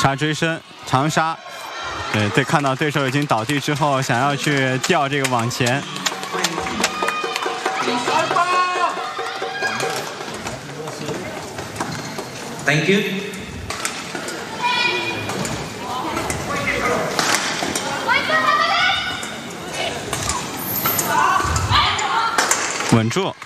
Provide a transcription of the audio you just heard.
杀追身长杀，对，看到对手已经倒地之后，想要去吊这个往前。 Thank you。 稳住。